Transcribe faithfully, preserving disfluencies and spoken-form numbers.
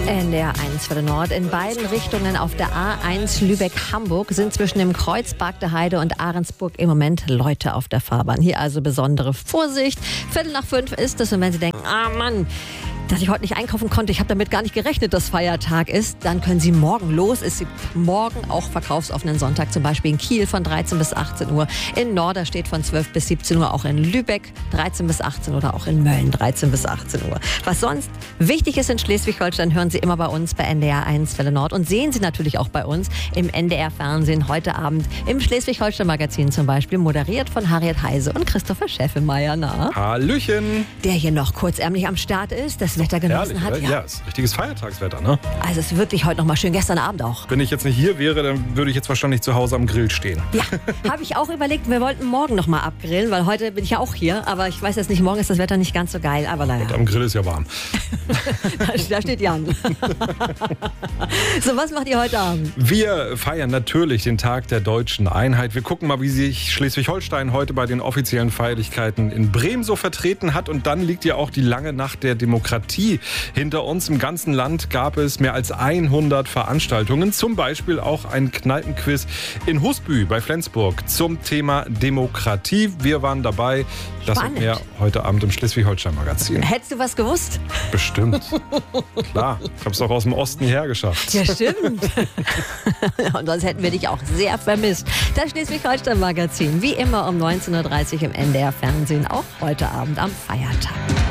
N D R eins für den Nord. In beiden Richtungen auf der A eins Lübeck-Hamburg sind zwischen dem Kreuz Bargte Heide und Ahrensburg im Moment Leute auf der Fahrbahn. Hier also besondere Vorsicht. Viertel nach fünf ist es und wenn Sie denken, ah Mann, dass ich heute nicht einkaufen konnte, ich habe damit gar nicht gerechnet, dass Feiertag ist, dann können Sie morgen los. Es gibt morgen auch verkaufsoffenen Sonntag, zum Beispiel in Kiel von dreizehn bis achtzehn Uhr, in Norderstedt von zwölf bis siebzehn Uhr, auch in Lübeck dreizehn bis achtzehn oder auch in Mölln dreizehn bis achtzehn Uhr. Was sonst wichtig ist in Schleswig-Holstein, hören Sie immer bei uns bei N D R eins Welle Nord und sehen Sie natürlich auch bei uns im N D R-Fernsehen heute Abend im Schleswig-Holstein-Magazin zum Beispiel, moderiert von Harriet Heise und Christopher Scheffemeier. Na? Hallöchen! Der hier noch kurzärmlich am Start ist, das Wetter genossen Herrlich, hat. oder? Ja. Ja, ist richtiges Feiertagswetter, ne? Also es ist wirklich heute noch mal schön, gestern Abend auch. Wenn ich jetzt nicht hier wäre, dann würde ich jetzt wahrscheinlich zu Hause am Grill stehen. Ja, habe ich auch überlegt, wir wollten morgen noch mal abgrillen, weil heute bin ich ja auch hier, aber ich weiß jetzt nicht, morgen ist das Wetter nicht ganz so geil, aber naja. Und am Grill ist ja warm. Da steht Jan. So, was macht ihr heute Abend? Wir feiern natürlich den Tag der deutschen Einheit. Wir gucken mal, wie sich Schleswig-Holstein heute bei den offiziellen Feierlichkeiten in Bremen so vertreten hat. Und dann liegt ja auch die lange Nacht der Demokratie hinter uns. Im ganzen Land gab es mehr als hundert Veranstaltungen. Zum Beispiel auch ein Kneipenquiz in Husby bei Flensburg zum Thema Demokratie. Wir waren dabei. Das und mehr heute Abend im Schleswig-Holstein-Magazin. Hättest du was gewusst? Bestimmt. Klar, ich habe es auch aus dem Osten hierher geschafft. Ja, stimmt. Und sonst hätten wir dich auch sehr vermisst. Das Schleswig-Holstein-Magazin, wie immer um neunzehn Uhr dreißig im N D R-Fernsehen, auch heute Abend am Feiertag.